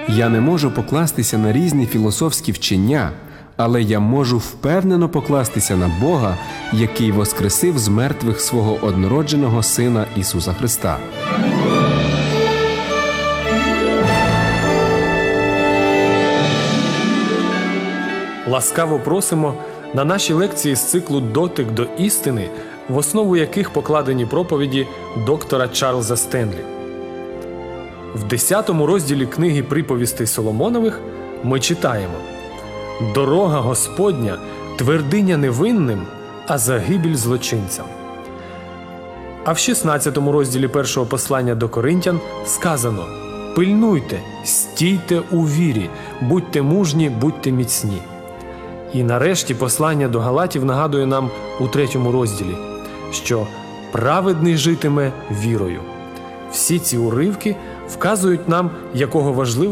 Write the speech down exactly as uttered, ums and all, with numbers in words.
Я не можу покластися на різні філософські вчення, але я можу впевнено покластися на Бога, який воскресив з мертвих свого однородженого Сина Ісуса Христа. Ласкаво просимо на наші лекції з циклу «Дотик до істини», в основу яких покладені проповіді доктора Чарльза Стенлі. В десятому розділі книги «Приповістей Соломонових» ми читаємо: «Дорога Господня – твердиня невинним, а загибель злочинцям». А в шістнадцятому розділі першого послання до Коринтян сказано: «Пильнуйте, стійте у вірі, будьте мужні, будьте міцні». І нарешті послання до Галатів нагадує нам у третьому розділі, що праведний житиме вірою. Всі ці уривки вказують нам, якого важливого